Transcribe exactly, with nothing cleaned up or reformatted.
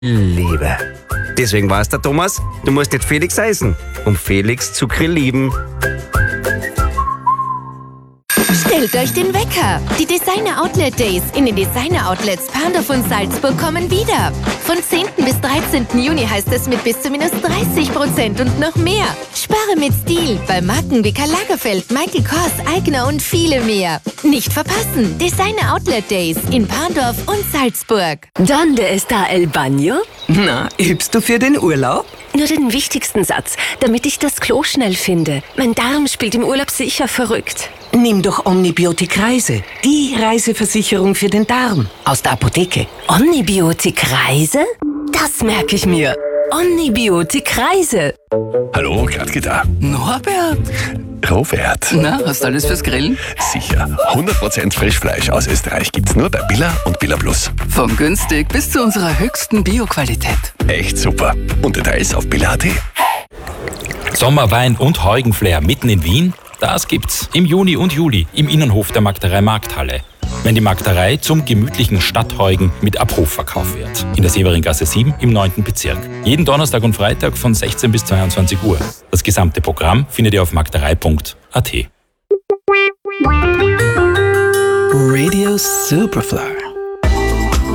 Liebe. Deswegen war es der Thomas, du musst nicht Felix heißen, um Felix zu grillieben. Stellt euch den Wecker. Die Designer Outlet Days in den Designer Outlets Pandorf und Salzburg kommen wieder. Von zehnten bis dreizehnten Juni heißt es mit bis zu minus dreißig Prozent und noch mehr. Spare mit Stil bei Marken wie Karl Lagerfeld, Michael Kors, Eigner und viele mehr. Nicht verpassen. Designer Outlet Days in Pandorf und Salzburg. ¿Dónde está el baño? Na, übst du für den Urlaub? Nur den wichtigsten Satz, damit ich das Klo schnell finde. Mein Darm spielt im Urlaub sicher verrückt. Nimm doch Omnibiotik Reise, die Reiseversicherung für den Darm aus der Apotheke. Omnibiotik Reise? Das merke ich mir. Omnibiotik Reise. Hallo, Gradke da. Norbert. Robert. Na, hast du alles fürs Grillen? Sicher. hundert Prozent Frischfleisch aus Österreich gibt's nur bei Billa und Billa Plus. Von günstig bis zu unserer höchsten Bioqualität. Echt super. Und Details auf billa punkt at. Sommerwein und Heugenflair mitten in Wien? Das gibt's im Juni und Juli im Innenhof der Magderei Markthalle. Wenn die Magderei zum gemütlichen Stadtheugen mit Abrufverkauf wird. In der Severingasse sieben im neunten Bezirk. Jeden Donnerstag und Freitag von sechzehn bis zweiundzwanzig Uhr. Das gesamte Programm findet ihr auf magderei punkt at. Radio Superfly.